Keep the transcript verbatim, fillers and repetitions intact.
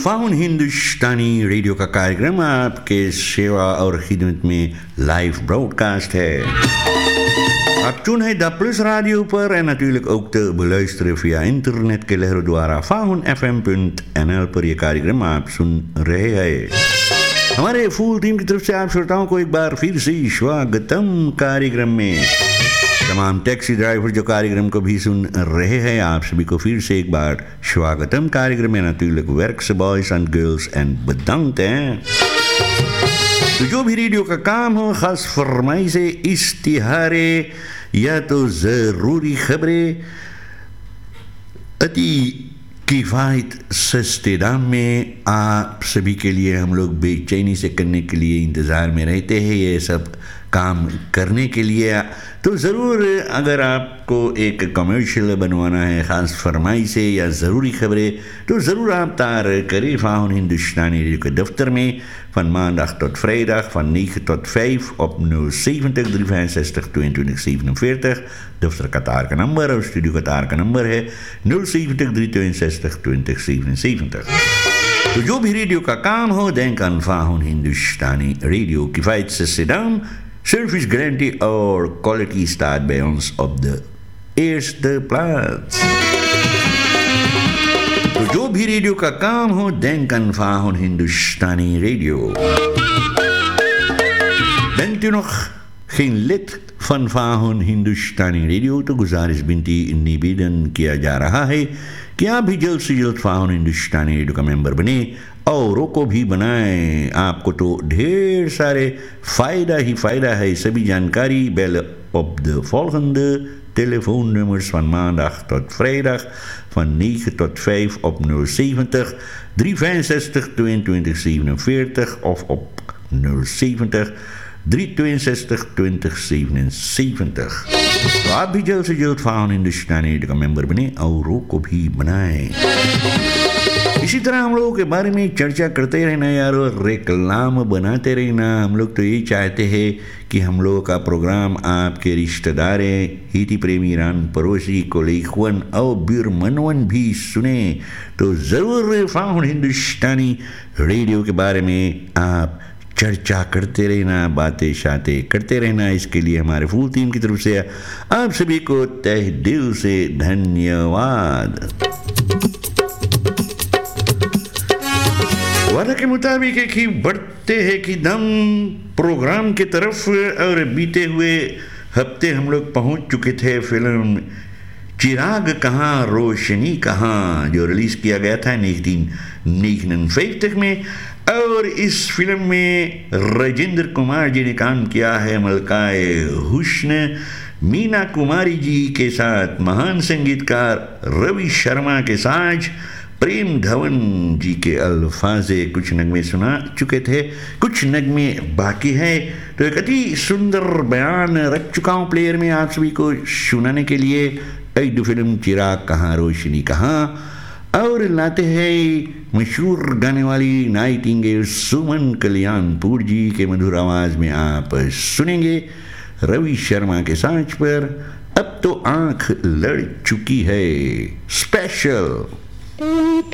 Faun हिंदुस्तानी radio का कार्यक्रम आपके सेवा और खिदमत में लाइव ब्रॉडकास्ट है. आप चुन है द प्लस radio पर en natuurlijk ook te beluisteren via internet के लहरों द्वारा faun F M पुंट N L पर यह कार्यक्रम आप सुन रहे हैं. हमारे फुल टीम की तरफ से आप श्रोताओं को एक बार फिर से स्वागतम कार्यक्रम में. तमाम टैक्सी ड्राइवर जो कार्यक्रम को भी सुन रहे हैं, आप सभी को फिर से एक बार स्वागतम कार्यक्रम में. natuurlijk werkse boys and girls en bedankt हैं. तो जो भी रेडियो का काम हो, खास फरमाइशे, इश्तिहारे या तो ज़रूरी खबरें अति किफ़ायत सस्ते दाम में आप सभी के लिए हम लोग बेचैनी से करने के लिए इंतज़ार में रहते हैं. ये सब काम करने के लिए तो ज़रूर अगर आपको एक कमर्शियल बनवाना है, ख़ास फरमाइश है या ज़रूरी खबरें, तो ज़रूर आप तार करें फाउन हिंदुस्तानी रेडियो के दफ्तर में. Van maandag tot vrijdag van negen tot vijf op nul zeventig drie vijfenzestig tweeëntwintig zevenenveertig. दफ्तर कतार का नंबर और स्टूडियो कतार का नंबर है nul zeventig drie tweeënzestig twintig zevenenzeventig. तो जो भी रेडियो का काम हो, denk aan फाउन हिंदुस्तानी रेडियो. किफ़ायत से सिदाम, service guarantee और quality staat bij ons op de eerste plaats. तो जो भी रेडियो का काम हो, denk aan फाउन हिंदुस्तानी radio. Bent u nog geen lid van faun हिंदुस्तानी रेडियो, तो गुजारिश बिनती निवेदन किया जा रहा है कि आप भी जल्द से जल्द फाउन हिंदुस्तानी रेडियो का मेंबर बने, औरों को भी बनाएं. आपको तो ढेर सारे फ़ायदा ही फ़ायदा है. सभी जानकारी bell op de volgende telefoonnummers van maandag tot vrijdag van negen tot vijf op nul zeventig drie vijfenzestig tweeëntwintig zevenenveertig of op nul zeventig drie tweeënzestig twintig zevenenzeventig. तो आप भी जल्द से जल्द फाउन हिंदुस्तानी का मेंबर बने, औरों को भी बनाएं. इसी तरह हम लोगों के बारे में चर्चा करते रहना यार, और रेकलाम बनाते रहना. हम लोग तो यही चाहते हैं कि हम लोगों का प्रोग्राम आपके रिश्तेदारें, हिती प्रेमी, रान पड़ोसी, कोलीगवन और बिरमनवन भी सुने. तो ज़रूर फाउन हिंदुस्तानी रेडियो के बारे में आप चर्चा करते रहना, बातें शातें करते रहना. इसके लिए हमारे फुल टीम की तरफ से आप सभी को तहे दिल से धन्यवाद. वादा के मुताबिक है कि बढ़ते हैं कि दम प्रोग्राम की तरफ, और बीते हुए हफ्ते हम लोग पहुंच चुके थे फिल्म चिराग कहाँ रोशनी कहाँ, जो रिलीज़ किया गया था नाइनटीन निन्यानवे में. और इस फिल्म में राजेंद्र कुमार जी ने काम किया है मलकाए हुस्न मीना कुमारी जी के साथ. महान संगीतकार रवि शर्मा के साथ प्रेम धवन जी के अल्फाजे कुछ नगमे सुना चुके थे, कुछ नगमे बाकी हैं. तो एक अति सुंदर बयान रख चुका हूँ प्लेयर में आप सभी को सुनाने के लिए. एक फिल्म चिराग कहाँ रोशनी कहाँ, और लाते हैं मशहूर गाने वाली नाइटिंगेल सुमन कल्याणपुर जी के मधुर आवाज़ में आप सुनेंगे रवि शर्मा के साथ पर अब तो आंख लड़ चुकी है स्पेशल.